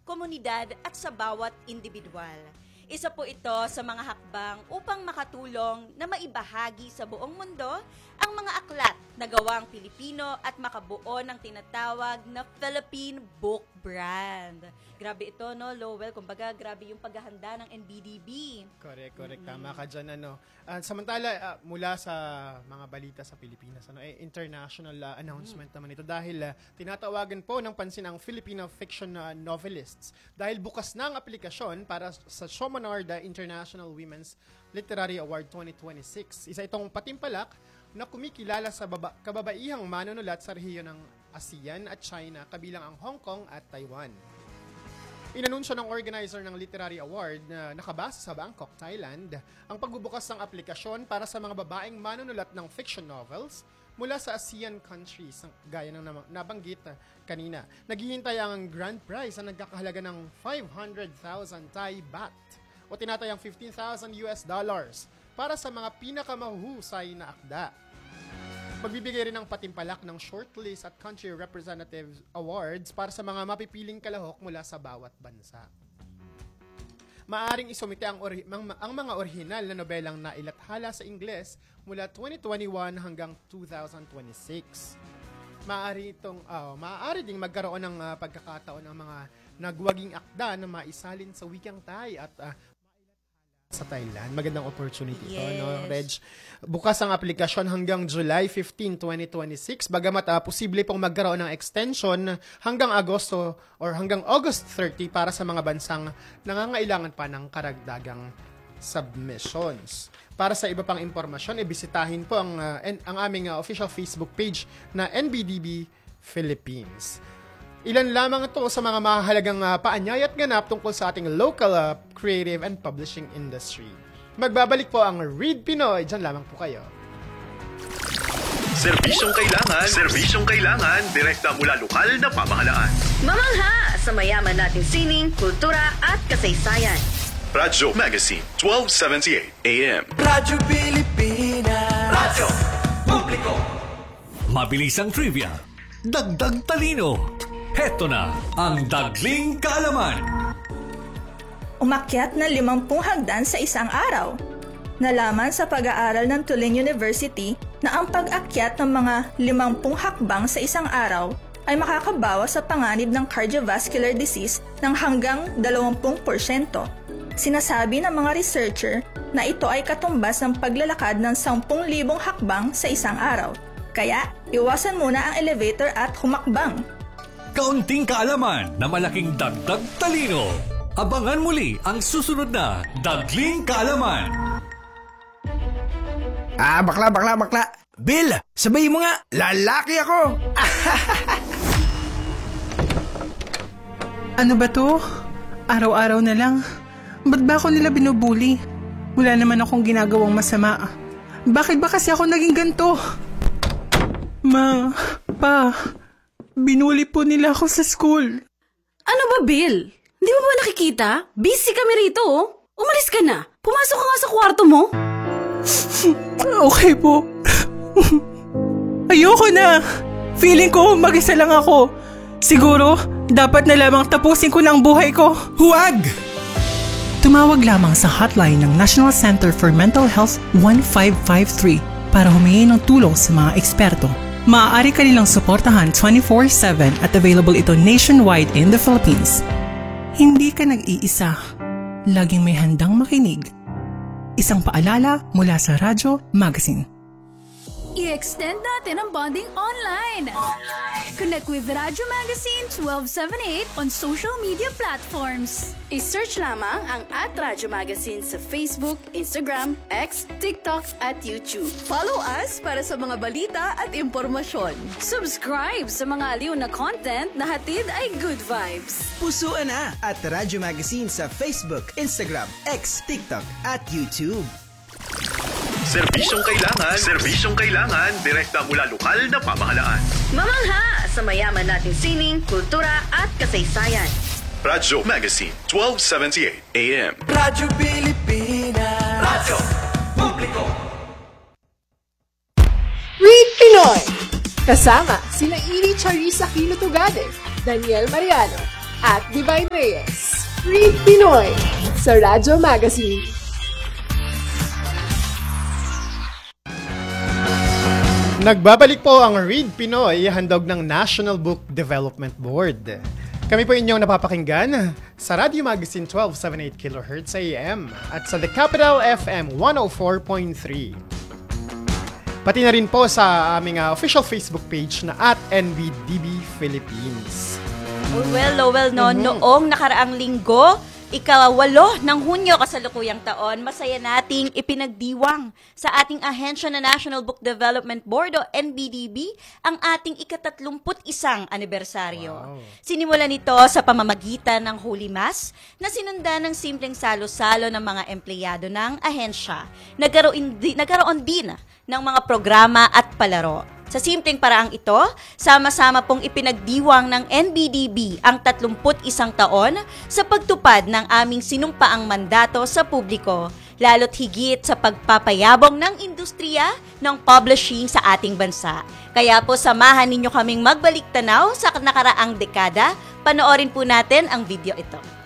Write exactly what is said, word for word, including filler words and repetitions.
komunidad at sa bawat individual. Isa po ito sa mga hakbang upang makatulong na maibahagi sa buong mundo ang mga aklat na gawang Pilipino at makabuo ng tinatawag na Philippine Book Brand. Grabe ito, no, Lowell? Kumbaga, grabe yung paghahanda ng N B D B. Correct, correct. Mm-hmm. Tama ka dyan, ano. Uh, samantala, uh, mula sa mga balita sa Pilipinas, ano, eh, international uh, announcement mm-hmm. naman ito dahil uh, tinatawagan po ng pansin ang Filipino fiction uh, novelists dahil bukas na ang aplikasyon para sa Chaminade International Women's Literary Award twenty twenty-six. Isa itong patimpalak na kumikilala sa baba, kababaihang manunulat sa rehiyon ng ASEAN at China, kabilang ang Hong Kong at Taiwan. Inanunsyo ng organizer ng Literary Award na nakabase sa Bangkok, Thailand, ang pagbubukas ng aplikasyon para sa mga babaeng manunulat ng fiction novels mula sa ASEAN countries, gaya ng nabanggit kanina. Naghihintay ang grand prize na nagkakahalaga ng five hundred thousand Thai baht o tinatayang fifteen thousand U S dollars para sa mga pinakamahuhusay na akda. Magbibigay rin ng patimpalak ng shortlist at country representative awards para sa mga mapipiling kalahok mula sa bawat bansa. Maaring isumite ang, ori- ang, ang mga orihinal na nobelang nailathala sa Ingles mula twenty twenty-one hanggang twenty twenty-six. Maaari itong uh, maaari ding magkaroon ng uh, pagkakataon ng mga nagwaging akda na maisalin sa wikang Thai at uh, sa Thailand. Magandang opportunity ito, yes. no, Reg? Bukas ang aplikasyon hanggang July fifteenth, twenty twenty-six. Bagamat uh, posible pong magkaroon ng extension hanggang Agosto or hanggang August thirtieth para sa mga bansang nangangailangan pa ng karagdagang submissions. Para sa iba pang impormasyon, ibisitahin po ang, uh, en- ang aming uh, official Facebook page na N B D B Philippines. Ilan lamang ito sa mga mahalagang uh, paanyaya at ganap tungkol sa ating local uh, creative and publishing industry. Magbabalik po ang Read Pinoy. Diyan lamang po kayo. Serbisyong kailangan, serbisyong kailangan, direkta mula lokal na pamahalaan. Mamangha sa mayaman nating sining, kultura at kasaysayan. Radyo Magazine, twelve seventy-eight A M. Radyo Pilipinas. Radyo Publiko. Mabilis ang trivia. Dagdag talino. Heto na ang Dagling Kaalaman. Umakyat na limampung hagdan sa isang araw. Nalaman sa pag-aaral ng Tulane University na ang pag-akyat ng mga limampung hakbang sa isang araw ay makakabawas sa panganib ng cardiovascular disease ng hanggang dalawampu porsyento. Sinasabi ng mga researcher na ito ay katumbas ng paglalakad ng sampung libong hakbang sa isang araw. Kaya, iwasan muna ang elevator at humakbang. Kaunting kaalaman na malaking dagdag talino. Abangan muli ang susunod na Dagling Kaalaman. Ah, bakla, bakla, bakla. Bill, sabayin mo nga, lalaki ako. Ano ba to? Araw-araw na lang. Ba't ba ako nila binubuli? Wala naman akong ginagawang masama. Bakit ba kasi ako naging ganito? Ma, pa, binuli po nila ako sa school. Ano ba, Bill? Hindi mo ba nakikita? Busy kami rito, oh. Umalis ka na. Pumasok ka nga sa kwarto mo. Okay po. Ayoko na. Feeling ko mag-isa lang ako. Siguro, dapat na lamang tapusin ko ng buhay ko. Huwag! Tumawag lamang sa hotline ng National Center for Mental Health one five five three para humingi ng tulong sa mga eksperto. Maaari ka nilang suportahan twenty-four seven at available ito nationwide in the Philippines. Hindi ka nag-iisa. Laging may handang makinig. Isang paalala mula sa Radyo Magazine. I-extend natin ang bonding online. Online. Connect with Radyo Magazine twelve seventy-eight on social media platforms. I-search lamang ang at Radyo Magazine sa Facebook, Instagram, X, TikTok at YouTube. Follow us para sa mga balita at impormasyon. Subscribe sa mga aliw na content na hatid ay good vibes. Pusuan na at Radyo Magazine sa Facebook, Instagram, X, TikTok at YouTube. Serbisyong kailangan, serbisyong kailangan, direkta mula lokal na pamahalaan. Mamangha sa mayaman nating sining, kultura at kasaysayan. Radyo Magazine, twelve seventy-eight A M. Radyo Pilipinas. Radyo Publiko. Read Pinoy! Kasama sina Iri Charissa Aquino Tugade, Daniel Mariano, at Divine Reyes. Read Pinoy sa Radyo Magazine. Nagbabalik po ang Read Pinoy, handog ng National Book Development Board. Kami po inyong napapakinggan sa Radio Magazine twelve seventy-eight kilohertz A M at sa The Capital F M one oh four point three. Pati na rin po sa aming uh, official Facebook page na at N B D B Philippines. Oh, well, oh, well, no, Mhm. noong nakaraang linggo, ikawalo ng Hunyo kasalukuyang taon, masaya nating ipinagdiwang sa ating ahensya na National Book Development Board o N B D B ang ating ikatatlumput isang anibersaryo. Wow. Sinimulan ito sa pamamagitan ng Holy Mass na sinundan ng simpleng salo-salo ng mga empleyado ng ahensya. Nagkaroon din, nagkaroon din ng mga programa at palaro. Sa simpleng paraang ito, sama-sama pong ipinagdiwang ng N B D B ang tatlumput isang taon sa pagtupad ng aming sinumpaang mandato sa publiko, lalo't higit sa pagpapayabong ng industriya ng publishing sa ating bansa. Kaya po samahan ninyo kaming magbalik tanaw sa nakaraang dekada. Panoorin po natin ang video ito.